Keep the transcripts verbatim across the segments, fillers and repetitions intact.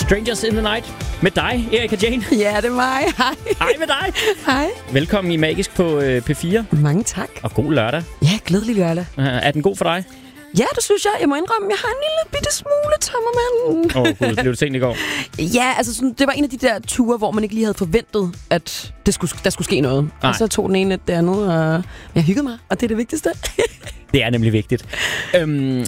Strangers in the Night med dig, Erika Jane. Ja, det er mig. Hej. Hej med dig. Hej. Velkommen i Magisk på øh, P fire. Mange tak. Og god lørdag. Ja, glædelig lørdag. Uh, er den god for dig? Ja, det synes jeg. Jeg må indrømme, jeg har en lille bitte smule tommermand. Åh, oh, gud, blev det sent i går? Ja, altså sådan, det var en af de der ture, hvor man ikke lige havde forventet, at det skulle, der skulle ske noget. Nej. Og så tog den ene et det andet, og jeg hyggede mig, og det er det vigtigste. Det er nemlig vigtigt. Øhm,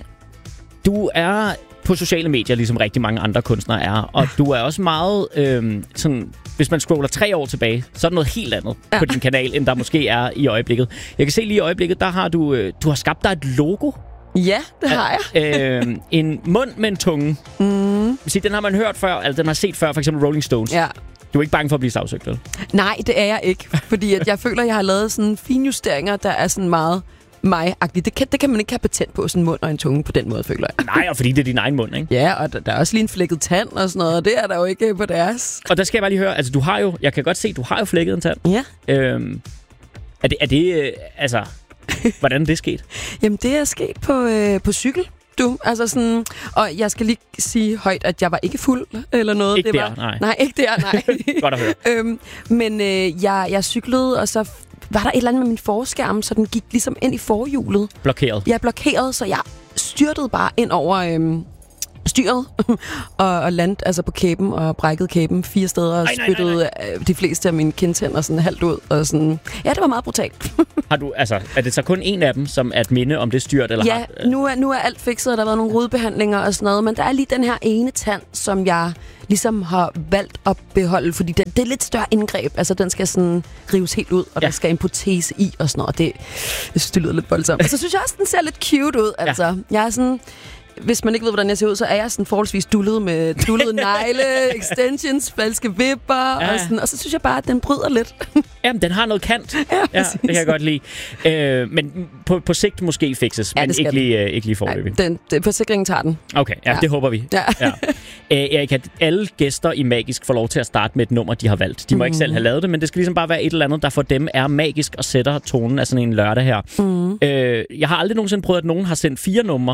du er på sociale medier, ligesom rigtig mange andre kunstnere er, og du er også meget øhm, sådan... Hvis man scroller tre år tilbage, så er det noget helt andet ja. på din kanal, end der måske er i øjeblikket. Jeg kan se lige i øjeblikket, der har du, øh, du har skabt dig et logo. Ja, det har jeg. øh, en mund med en tunge. Mm. Den har man hørt før, eller den har set før, for eksempel Rolling Stones. Ja. Du er ikke bange for at blive sagsøgt, vel? Nej, det er jeg ikke. Fordi at jeg føler, at jeg har lavet sådan finjusteringer, der er sådan meget mig-agtigt. Det kan, det kan man ikke have patent på, sådan en mund og en tunge på den måde, føler jeg. Nej, og fordi det er din egen mund, ikke? Ja, og der, der er også lige en flækket tand og sådan noget, og det er der jo ikke på deres. Og der skal jeg bare lige høre, altså du har jo, jeg kan godt se, du har jo flækket en tand. Ja. Øhm, er det, er det øh, altså, hvordan er det sket? Jamen, det er sket på, øh, på cykel. Du, altså sådan, og jeg skal lige sige højt, at jeg var ikke fuld eller noget. Ikke det der, var, nej. Nej, ikke der, nej. Godt at høre. øhm, men øh, jeg, jeg cyklede, og så var der et eller andet med min forskærm, så den gik ligesom ind i forhjulet. Blokeret? Jeg blokeret, så jeg styrtede bare ind over øhm, styret og, og landte altså på kæben og brækkede kæben fire steder og Ej, nej, spyttede nej, nej. de fleste af mine kindtænder sådan halvt ud. Og sådan. Ja, det var meget brutalt. Har du, altså, er det så kun en af dem, som er et minde om det styrt? Eller ja, har, nu, er, nu er alt fikset, og der har været nogle rodbehandlinger og sådan noget, men der er lige den her ene tand, som jeg ligesom har valgt at beholde, fordi det, det er lidt større indgreb. Altså, den skal sådan rives helt ud, og ja. der skal en protese i og sådan noget. Og det, jeg synes, det lyder lidt voldsomt. Og så synes jeg også, den ser lidt cute ud. Altså, ja. jeg er sådan... Hvis man ikke ved, hvordan jeg ser ud, så er jeg sådan forholdsvis dullet med dullede negle, extensions, falske vipper, ja. og, sådan, og så synes jeg bare, at den bryder lidt. Jamen, den har noget kant. Ja, ja, det kan jeg godt lide. Øh, men på, på sigt måske fixes, ja, men ikke lige, øh, ikke lige forløbig. Den, den, forsikringen tager den. Okay, ja, ja. det håber vi. Ja. ja. Øh, Erika, alle gæster i Magisk får lov til at starte med et nummer, de har valgt. De må mm. ikke selv have lavet det, men det skal ligesom bare være et eller andet, der for dem er magisk og sætter tonen af sådan en lørdag her. Mm. Øh, jeg har aldrig nogensinde prøvet, at nogen har sendt fire numre.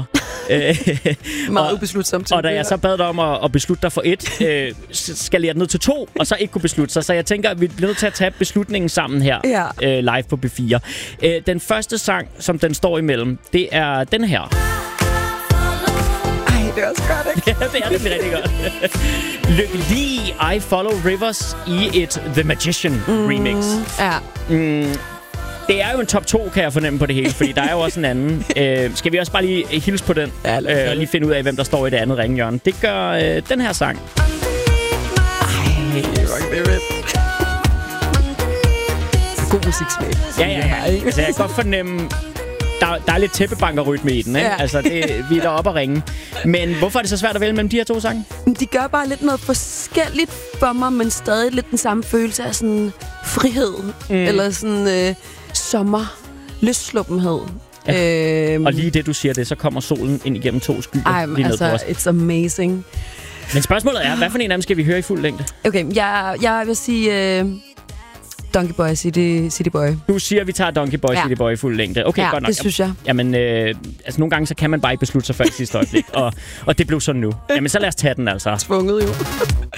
Meget ubeslutsomt. Og da jeg så bad dig om at, at beslutte dig for et, øh, skal jeg ned til to, og så ikke kunne beslutte sig. Så jeg tænker, at vi bliver nødt til at tage beslutningen sammen her, ja. øh, live på B fire. Øh, den første sang, som den står imellem, det er den her. Ej, det er også godt, ikke? Ja, det er det rigtig godt. Lykkelig I Follow Rivers i et The Magician mm, remix. Ja. Mm, det er jo en top to, kan jeg fornemme på det hele, fordi der er jo også en anden. Øh, skal vi også bare lige hilse på den? Ja, øh, og lige finde ud af, hvem der står i det andet ringhjørne. Det gør øh, den her sang. Ej, det er god musiksmag. Ja, ja, ja. Altså, jeg kan godt fornemme... Der, der er lidt tæppebankerrytme i den, ikke? Ja. Altså, det, vi er deroppe at ringe. Men hvorfor er det så svært at vælge mellem de her to sange? De gør bare lidt noget forskelligt for mig, men stadig lidt den samme følelse af sådan frihed. Mm. Eller sådan øh, sommer. Løssluppenhed. Ja. Øhm. Og lige det, du siger det, så kommer solen ind igennem to skyer. Ej, lige altså, ned på os. it's amazing. Men spørgsmålet er, hvad for en af dem skal vi høre i fuld længde? Okay, jeg, jeg vil sige... Øh, Donkey Boy, City, City Boy. Du siger, at vi tager Donkey Boy, ja. City Boy i fuld længde. Okay, ja, godt nok. det synes jeg. Jamen, øh, altså nogle gange, så kan man bare ikke beslutte sig før i sidste øjeblik. og, og det blev sådan nu. Jamen, så lad os tage den altså. Tvunget jo.